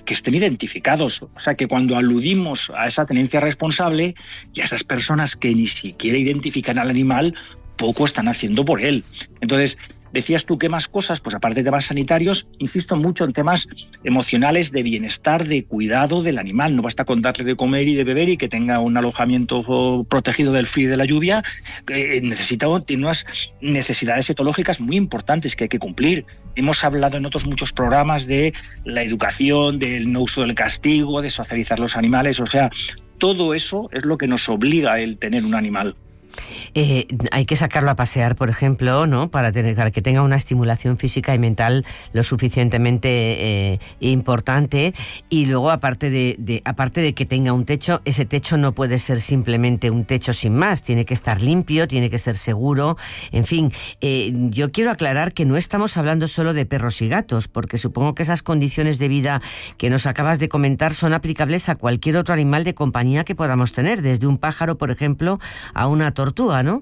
que estén identificados. O sea, que cuando aludimos a esa tenencia responsable y a esas personas que ni siquiera identifican al animal, poco están haciendo por él. Entonces, decías tú, ¿qué más cosas? Pues aparte de temas sanitarios, insisto mucho en temas emocionales de bienestar, de cuidado del animal. No basta con darle de comer y de beber y que tenga un alojamiento protegido del frío y de la lluvia. Tiene unas necesidades etológicas muy importantes que hay que cumplir. Hemos hablado en otros muchos programas de la educación, del no uso del castigo, de socializar los animales. O sea, todo eso es lo que nos obliga el tener un animal. Hay que sacarlo a pasear, por ejemplo, ¿no? Para que tenga una estimulación física y mental lo suficientemente importante. Y luego, aparte de que tenga un techo, ese techo no puede ser simplemente un techo sin más. Tiene que estar limpio, tiene que ser seguro. En fin, yo quiero aclarar que no estamos hablando solo de perros y gatos, porque supongo que esas condiciones de vida que nos acabas de comentar son aplicables a cualquier otro animal de compañía que podamos tener, desde un pájaro, por ejemplo, a una tortuga, ¿no?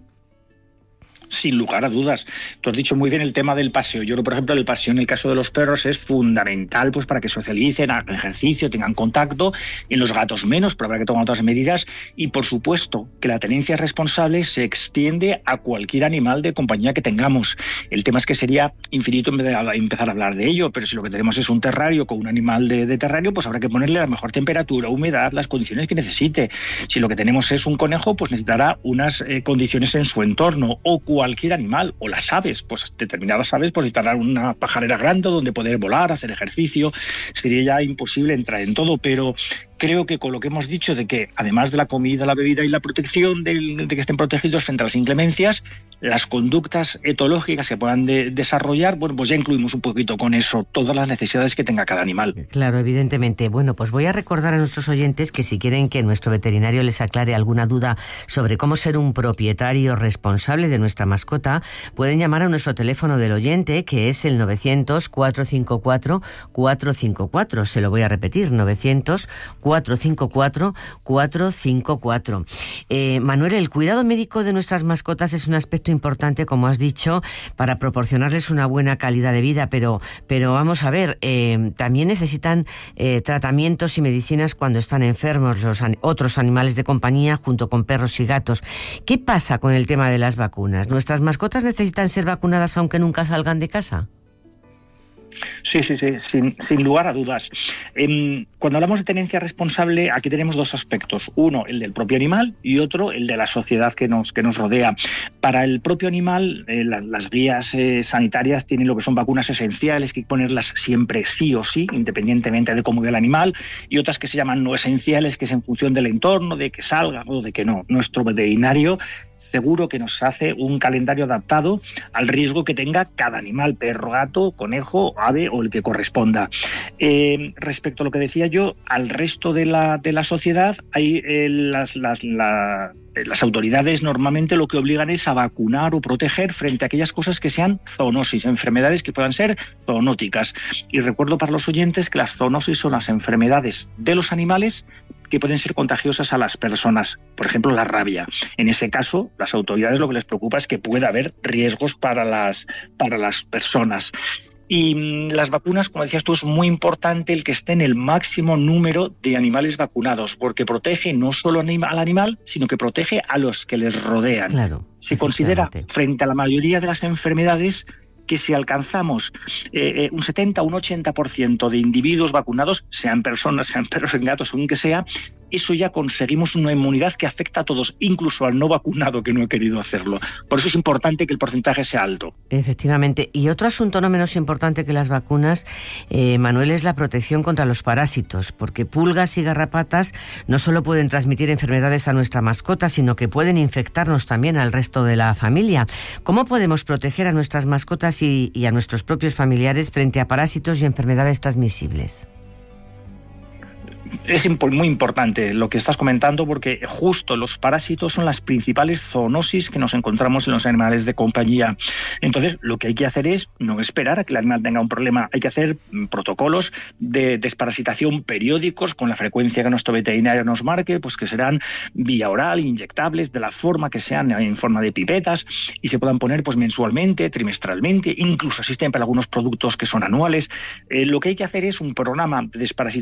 Sin lugar a dudas. Tú has dicho muy bien el tema del paseo. Yo creo, por ejemplo, el paseo en el caso de los perros es fundamental, pues, para que socialicen, hagan ejercicio, tengan contacto. Y en los gatos menos, pero habrá que tomar otras medidas. Y, por supuesto, que la tenencia responsable se extiende a cualquier animal de compañía que tengamos. El tema es que sería infinito empezar a hablar de ello, pero si lo que tenemos es un terrario con un animal de terrario, pues habrá que ponerle la mejor temperatura, humedad, las condiciones que necesite. Si lo que tenemos es un conejo, pues necesitará unas condiciones en su entorno, o cualquier animal, o las aves, pues determinadas aves pues necesitarán una pajarera grande donde poder volar, hacer ejercicio. Sería ya imposible entrar en todo, pero creo que con lo que hemos dicho de que además de la comida, la bebida y la protección de que estén protegidos frente a las inclemencias, las conductas etológicas que puedan desarrollar, bueno, pues ya incluimos un poquito con eso todas las necesidades que tenga cada animal. Claro, evidentemente. Bueno, pues voy a recordar a nuestros oyentes que si quieren que nuestro veterinario les aclare alguna duda sobre cómo ser un propietario responsable de nuestra mascota, pueden llamar a nuestro teléfono del oyente, que es el 900-454-454. Se lo voy a repetir, 900-454-454. Manuel, el cuidado médico de nuestras mascotas es un aspecto importante, como has dicho, para proporcionarles una buena calidad de vida, pero vamos a ver, también necesitan tratamientos y medicinas cuando están enfermos los otros animales de compañía, junto con perros y gatos. ¿Qué pasa con el tema de las vacunas? ¿Nuestras mascotas necesitan ser vacunadas aunque nunca salgan de casa? Sí, sin lugar a dudas. Cuando hablamos de tenencia responsable, aquí tenemos dos aspectos. Uno, el del propio animal, y otro, el de la sociedad que nos rodea. Para el propio animal, las guías sanitarias tienen lo que son vacunas esenciales, que hay que ponerlas siempre sí o sí, independientemente de cómo vive el animal, y otras que se llaman no esenciales, que es en función del entorno, de que salga o de que no. Nuestro veterinario seguro que nos hace un calendario adaptado al riesgo que tenga cada animal, perro, gato, conejo, ave o el que corresponda. Respecto a lo que decía yo, al resto de la sociedad, hay las autoridades normalmente lo que obligan es a vacunar o proteger frente a aquellas cosas que sean zoonosis, enfermedades que puedan ser zoonóticas. Y recuerdo para los oyentes que las zoonosis son las enfermedades de los animales que pueden ser contagiosas a las personas, por ejemplo la rabia. En ese caso, las autoridades lo que les preocupa es que pueda haber riesgos para las personas. Y las vacunas, como decías tú, es muy importante el que estén el máximo número de animales vacunados, porque protege no solo al animal, sino que protege a los que les rodean. Claro, se considera, frente a la mayoría de las enfermedades, que si alcanzamos un 70 o un 80% de individuos vacunados, sean personas, sean perros, sean gatos, según que sea, eso ya conseguimos una inmunidad que afecta a todos, incluso al no vacunado que no ha querido hacerlo. Por eso es importante que el porcentaje sea alto. Efectivamente. Y otro asunto no menos importante que las vacunas, Manuel, es la protección contra los parásitos, porque pulgas y garrapatas no solo pueden transmitir enfermedades a nuestra mascota, sino que pueden infectarnos también al resto de la familia. ¿Cómo podemos proteger a nuestras mascotas y a nuestros propios familiares frente a parásitos y enfermedades transmisibles? Es muy importante lo que estás comentando, porque justo los parásitos son las principales zoonosis que nos encontramos en los animales de compañía. Entonces, lo que hay que hacer es no esperar a que el animal tenga un problema. Hay que hacer protocolos de desparasitación periódicos con la frecuencia que nuestro veterinario nos marque, pues que serán vía oral, inyectables, de la forma que sean, en forma de pipetas, y se puedan poner pues mensualmente, trimestralmente, incluso existen para algunos productos que son anuales. Lo que hay que hacer es un programa de desparasitación